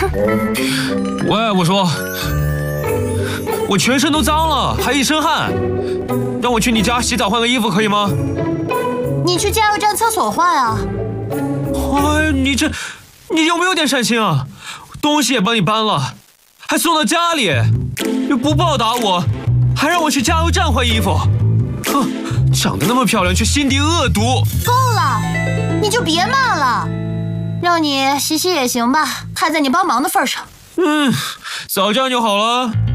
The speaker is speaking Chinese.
喂，我说，我全身都脏了，还一身汗，让我去你家洗澡换个衣服可以吗？ 你去加油站厕所换啊。 哎，你有没有点善心啊？东西也帮你搬了，还送到家里，又不报答我，还让我去加油站换衣服。哼，长得那么漂亮，却心地恶毒。 够了，你就别骂了，让你洗洗也行吧，看在你帮忙的份上。 早这样就好了。